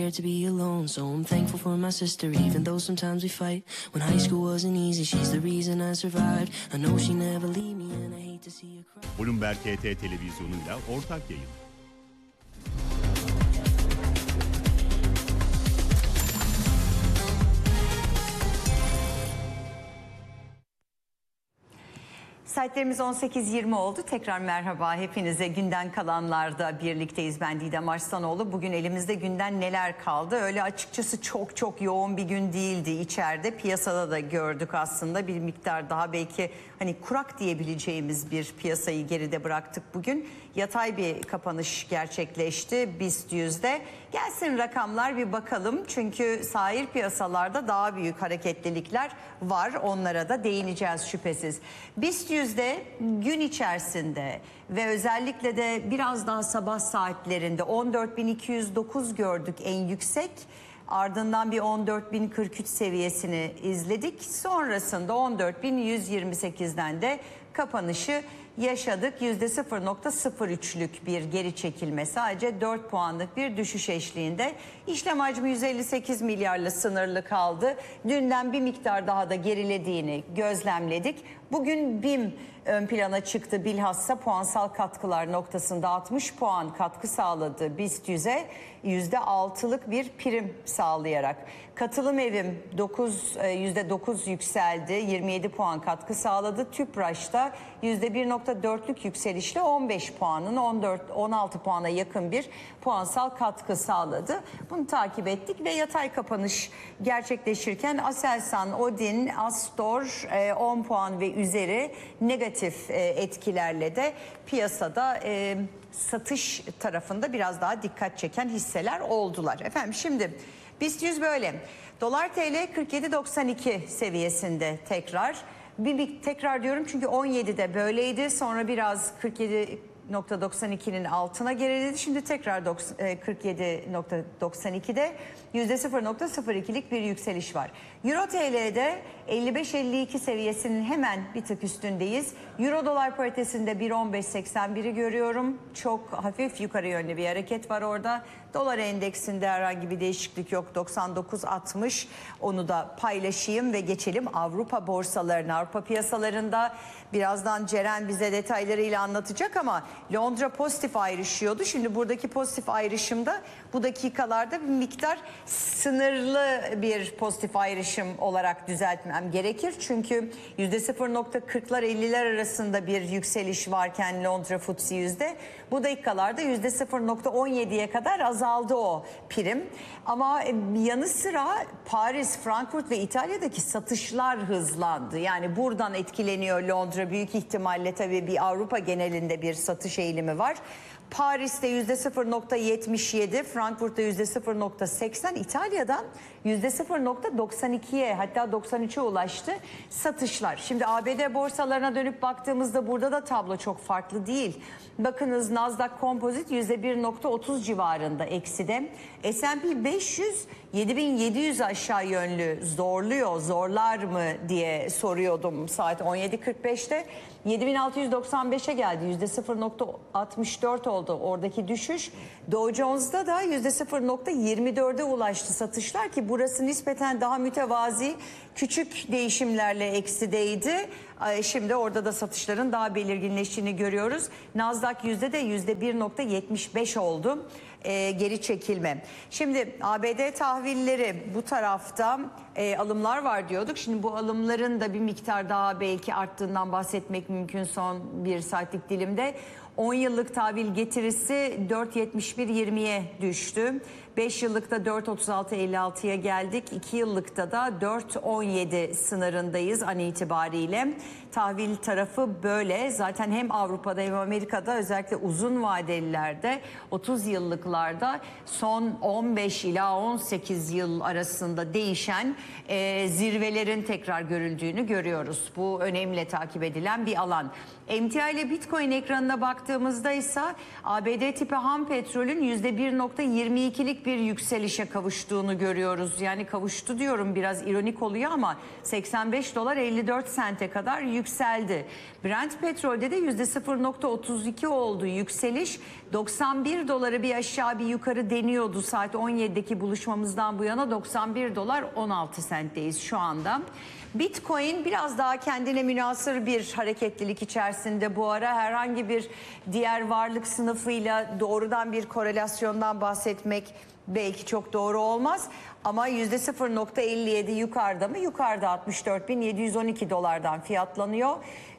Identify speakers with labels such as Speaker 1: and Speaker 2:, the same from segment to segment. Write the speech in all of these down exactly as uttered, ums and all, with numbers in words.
Speaker 1: To be alone, so I'm thankful for my sister, even though sometimes we fight. When high school wasn't easy, she's the reason I survived. I know she never leave me and I hate to see her cry.
Speaker 2: Bloomberg H T televizyonuyla ortak yayın.
Speaker 3: Saatlerimiz on sekiz yirmi oldu. Tekrar merhaba hepinize. Günden kalanlarda birlikteyiz. Ben Didem Arslanoğlu. Bugün elimizde günden neler kaldı? Öyle açıkçası çok çok yoğun bir gün değildi içeride. Piyasada da gördük aslında bir miktar daha belki hani kurak diyebileceğimiz bir piyasayı geride bıraktık bugün. Yatay bir kapanış gerçekleşti BIST yüzde. Gelsin rakamlar bir bakalım. Çünkü sahil piyasalarda daha büyük hareketlilikler var. Onlara da değineceğiz şüphesiz. BIST yüzde gün içerisinde ve özellikle de biraz daha sabah saatlerinde on dört bin iki yüz dokuz gördük en yüksek. Ardından bir on dört bin kırk üç seviyesini izledik. Sonrasında on dört bin yüz yirmi sekizden de kapanışı yaşadık. yüzde sıfır nokta sıfır üçlük bir geri çekilme, sadece dört puanlık bir düşüş eşliğinde. İşlem hacmi yüz elli sekiz milyarla sınırlı kaldı. Dünden bir miktar daha da gerilediğini gözlemledik. Bugün BİM ön plana çıktı. Bilhassa puansal katkılar noktasında altmış puan katkı sağladı BIST yüze, yüzde altılık bir prim sağlayarak. Katılım evim dokuz, yüzde dokuz yükseldi, yirmi yedi puan katkı sağladı. Tüpraş'ta yüzde bir nokta dörtlük yükselişle on beş puanın on dört on altı puana yakın bir puansal katkı sağladı. Bunu takip ettik ve yatay kapanış gerçekleşirken Aselsan, Odin, Astor on puan ve üzeri negatif etkilerle de piyasada e, satış tarafında biraz daha dikkat çeken hisseler oldular. Efendim şimdi BIST yüz böyle. Dolar T L kırk yedi doksan iki seviyesinde tekrar. Bir, bir tekrar diyorum çünkü on yedide böyleydi. Sonra biraz kırk yedi nokta doksan ikinin altına geriledi. Şimdi tekrar kırk yedi nokta doksan ikide yüzde sıfır nokta sıfır ikilik bir yükseliş var. Euro T L'de elli beş elli iki seviyesinin hemen bir tık üstündeyiz. Euro dolar paritesinde bir on beş seksen biri görüyorum. Çok hafif yukarı yönlü bir hareket var orada. Dolar endeksinde herhangi bir değişiklik yok. doksan dokuz altmış, onu da paylaşayım ve geçelim Avrupa borsalarına. Avrupa piyasalarında birazdan Ceren bize detaylarıyla anlatacak ama Londra pozitif ayrışıyordu. Şimdi buradaki pozitif ayrışımda bu dakikalarda bir miktar sınırlı bir pozitif ayrışım olarak düzeltmem gerekir. Çünkü yüzde sıfır nokta kırklar elliler arasında bir yükseliş varken Londra F T S E yüzde bu dakikalarda yüzde sıfır nokta on yediye kadar azaldı o prim. Ama yanı sıra Paris, Frankfurt ve İtalya'daki satışlar hızlandı. Yani buradan etkileniyor Londra büyük ihtimalle, tabii bir Avrupa genelinde bir satış eğilimi var. Paris'te yüzde sıfır nokta yetmiş yedi, Frankfurt'ta yüzde sıfır nokta seksen, İtalya'dan yüzde sıfır nokta doksan ikiye hatta doksan üçe ulaştı satışlar. Şimdi A B D borsalarına dönüp baktığımızda burada da tablo çok farklı değil. Bakınız Nasdaq Composite yüzde bir nokta otuz civarında ekside. S and P beş yüz yedi bin yedi yüz aşağı yönlü zorluyor, zorlar mı diye soruyordum saat on yedi kırk beşte. yedi bin altı yüz doksan beşe geldi, yüzde sıfır nokta altmış dört oldu oradaki düşüş. Dow Jones'da da yüzde sıfır nokta yirmi dörde ulaştı satışlar ki burası nispeten daha mütevazi, küçük değişimlerle eksideydi. Şimdi orada da satışların daha belirginleştiğini görüyoruz. Nasdaq yüzde de yüzde bir nokta yetmiş beş oldu. E, geri çekilme. Şimdi A B D tahvilleri bu tarafta e, alımlar var diyorduk. Şimdi bu alımların da bir miktar daha belki arttığından bahsetmek mümkün son bir saatlik dilimde. on yıllık tahvil getirisi dört yetmiş bir yirmiye düştü. beş yıllıkta dört otuz altı elli altıya geldik. iki yıllıkta da dört on yedi sınırındayız an itibariyle. Tahvil tarafı böyle. Zaten hem Avrupa'da hem Amerika'da özellikle uzun vadelilerde otuz yıllıklarda son on beş ila on sekiz yıl arasında değişen e, zirvelerin tekrar görüldüğünü görüyoruz. Bu önemli takip edilen bir alan. Emtia ile Bitcoin ekranına baktığımızda ise A B D tipi ham petrolün yüzde bir nokta yirmi ikilik bir yükselişe kavuştuğunu görüyoruz. Yani kavuştu diyorum, biraz ironik oluyor ama seksen beş dolar elli dört sente kadar yükseldi. Brent petrolde de yüzde sıfır nokta otuz iki oldu yükseliş. doksan bir doları bir aşağı bir yukarı deniyordu saat on yedideki buluşmamızdan bu yana. Doksan bir dolar on altı sentteyiz şu anda. Bitcoin biraz daha kendine münhasır bir hareketlilik içerisinde bu ara. Herhangi bir diğer varlık sınıfıyla doğrudan bir korelasyondan bahsetmek belki çok doğru olmaz. Ama yüzde sıfır nokta elli yedi yukarıda mı? Yukarıda altmış dört bin yedi yüz on iki dolardan fiyatlanıyor.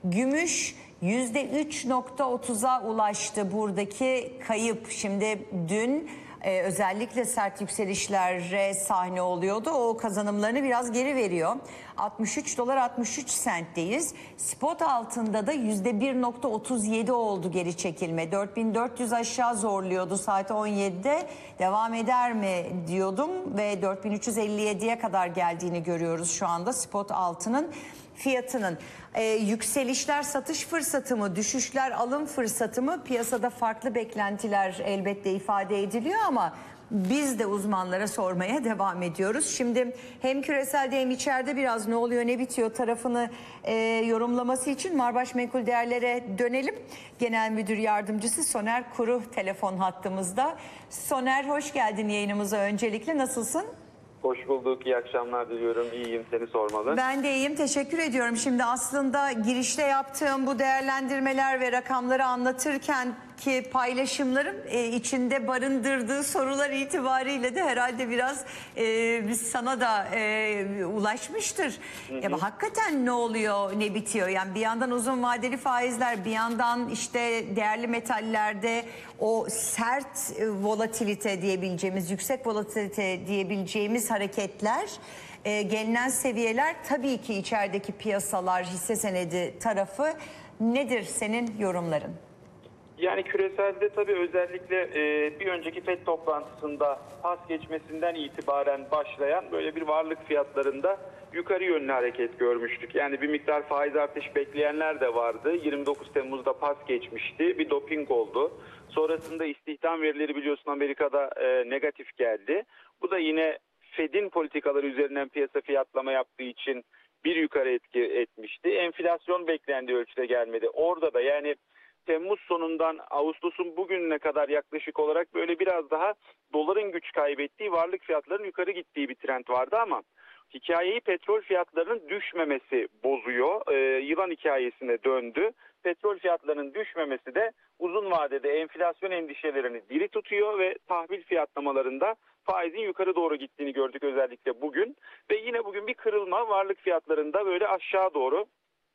Speaker 3: Gümüş yüzde üç nokta otuza ulaştı buradaki kayıp. Şimdi dün Ee, özellikle sert yükselişlere sahne oluyordu. O kazanımlarını biraz geri veriyor. altmış üç dolar altmış üç sentteyiz. Spot altında da yüzde bir nokta otuz yedi oldu geri çekilme. dört bin dört yüz aşağı zorluyordu saat on yedide. Devam eder mi diyordum ve dört bin üç yüz elli yediye kadar geldiğini görüyoruz şu anda spot altının fiyatının. Ee, yükselişler satış fırsatı mı, düşüşler alım fırsatı mı? Piyasada farklı beklentiler elbette ifade ediliyor ama biz de uzmanlara sormaya devam ediyoruz. Şimdi hem küreselde hem içeride biraz ne oluyor ne bitiyor tarafını e, yorumlaması için Marbaş Menkul Değerler'e dönelim. Genel Müdür Yardımcısı Soner Kuru telefon hattımızda. Soner, hoş geldin yayınımıza öncelikle. Nasılsın?
Speaker 4: Hoş bulduk. İyi akşamlar diliyorum. İyiyim. Seni sormalı.
Speaker 3: Ben de iyiyim. Teşekkür ediyorum. Şimdi aslında girişte yaptığım bu değerlendirmeler ve rakamları anlatırken ki paylaşımlarım e, içinde barındırdığı sorular itibariyle de herhalde biraz e, sana da e, ulaşmıştır. Hı hı. Ya hakikaten ne oluyor, ne bitiyor? Yani bir yandan uzun vadeli faizler, bir yandan işte değerli metallerde o sert e, volatilite diyebileceğimiz, yüksek volatilite diyebileceğimiz hareketler, e, gelinen seviyeler, tabii ki içerideki piyasalar, hisse senedi tarafı. Nedir senin yorumların?
Speaker 4: Yani küreselde tabii özellikle e, bir önceki FED toplantısında pas geçmesinden itibaren başlayan böyle bir varlık fiyatlarında yukarı yönlü hareket görmüştük. Yani bir miktar faiz artış bekleyenler de vardı. yirmi dokuz Temmuz'da pas geçmişti. Bir doping oldu. Sonrasında istihdam verileri biliyorsun Amerika'da e, negatif geldi. Bu da yine FED'in politikaları üzerinden piyasa fiyatlama yaptığı için bir yukarı etki etmişti. Enflasyon beklendiği ölçüde gelmedi. Orada da yani Temmuz sonundan Ağustos'un bugününe kadar yaklaşık olarak böyle biraz daha doların güç kaybettiği, varlık fiyatlarının yukarı gittiği bir trend vardı ama hikayeyi petrol fiyatlarının düşmemesi bozuyor. Ee, yılan hikayesine döndü. Petrol fiyatlarının düşmemesi de uzun vadede enflasyon endişelerini diri tutuyor ve tahvil fiyatlamalarında faizin yukarı doğru gittiğini gördük özellikle bugün. Ve yine bugün bir kırılma varlık fiyatlarında böyle aşağı doğru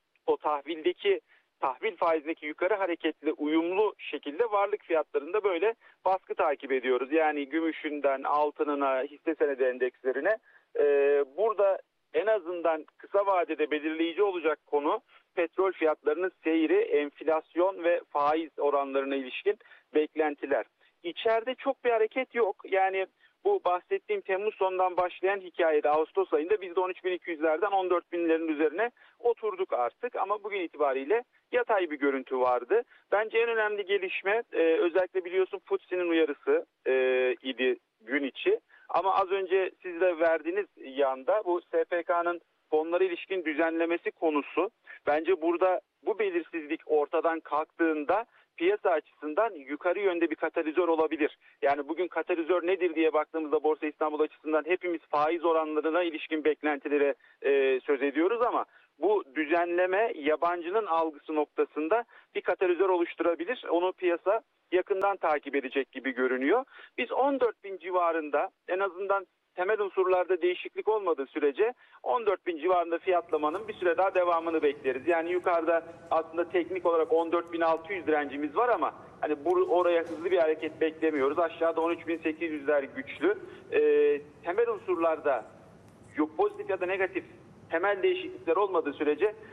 Speaker 4: o tahvildeki tahvil faizindeki yukarı hareketle uyumlu şekilde varlık fiyatlarında böyle baskı takip ediyoruz. Yani gümüşünden altınına, hisse senedi endekslerine. Ee, burada en azından kısa vadede belirleyici olacak konu petrol fiyatlarının seyri, enflasyon ve faiz oranlarına ilişkin beklentiler. İçeride çok bir hareket yok. Yani bu bahsettiğim Temmuz sonundan başlayan hikayede Ağustos ayında biz de on üç bin iki yüzlerden on dört binlerin üzerine oturduk artık. Ama bugün itibariyle yatay bir görüntü vardı. Bence en önemli gelişme e, özellikle biliyorsun F T S E'nin uyarısı e, idi gün içi. Ama az önce siz de verdiğiniz yanda bu S P K'nın fonlara ilişkin düzenlemesi konusu. Bence burada bu belirsizlik ortadan kalktığında piyasa açısından yukarı yönde bir katalizör olabilir. Yani bugün katalizör nedir diye baktığımızda Borsa İstanbul açısından hepimiz faiz oranlarına ilişkin beklentilere e, söz ediyoruz ama bu düzenleme yabancının algısı noktasında bir katalizör oluşturabilir. Onu piyasa yakından takip edecek gibi görünüyor. Biz on dört bin civarında en azından temel unsurlarda değişiklik olmadığı sürece on dört bin civarında fiyatlamanın bir süre daha devamını bekleriz. Yani yukarıda aslında teknik olarak on dört bin altı yüz direncimiz var ama hani bu oraya hızlı bir hareket beklemiyoruz. Aşağıda on üç bin sekiz yüzler güçlü. Ee, temel unsurlarda yok pozitif ya da negatif temel değişiklikler olmadığı sürece